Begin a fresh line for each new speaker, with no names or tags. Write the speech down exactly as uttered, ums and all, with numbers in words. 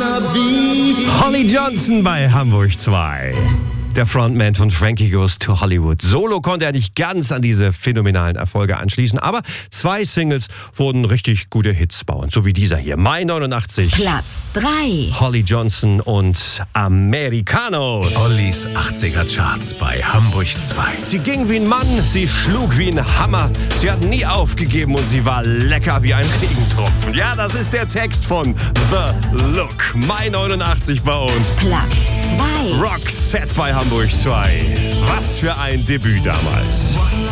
Holly Johnson bei Hamburg zwei. Der Frontman von Frankie Goes to Hollywood. Solo konnte er nicht ganz an diese phänomenalen Erfolge anschließen, aber zwei Singles wurden richtig gute Hits bauen, so wie dieser hier. Mai neunundachtzig.
Platz drei.
Holly Johnson und Americanos.
Hollys achtziger Charts bei Hamburg zwei.
Sie ging wie ein Mann, sie schlug wie ein Hammer. Sie hat nie aufgegeben und sie war lecker wie ein Regentropfen. Ja, das ist der Text von The Look. Mai neunundachtzig bei uns.
Platz zwei.
Roxette bei Hamburg zwei. Was für ein Debüt damals.